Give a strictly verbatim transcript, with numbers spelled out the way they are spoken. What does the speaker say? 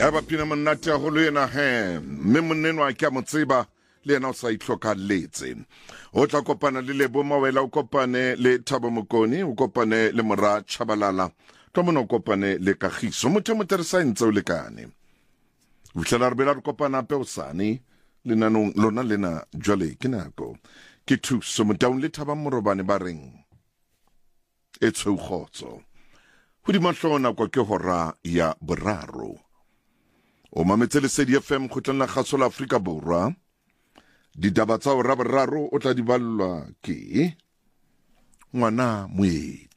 Eba pina monate a holo ena he mme monenwa ke a motseba le ena o sa itlhokalletse o tla kopana le Lebo Mawela o kopane le Thabo Mokoni o kopane le Mora Chabalala tlomono o kopane le Kagiso motho moteresa ntse o lekane o tla re bela re kopana pe o sane le nanong lona lena jwale ke nako ke thuso motaung le Thaba Morobane ba reng e tshogotso ho di mahlona kwa ke hora ya boraro o mametse le Lesedi F M khotla kgasola Afrika Borwa di daba tsa o ra boraro o tla di ballwa ke ngwana Moedi.